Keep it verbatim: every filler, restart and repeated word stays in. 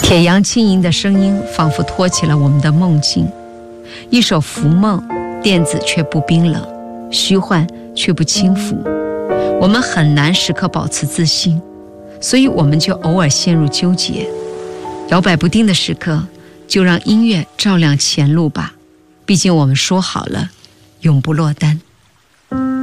铁阳轻盈的声音仿佛托起了我们的梦境，一首浮梦，电子却不冰冷，虚幻却不轻浮。我们很难时刻保持自信，所以我们就偶尔陷入纠结。摇摆不定的时刻，就让音乐照亮前路吧。毕竟我们说好了，永不落单。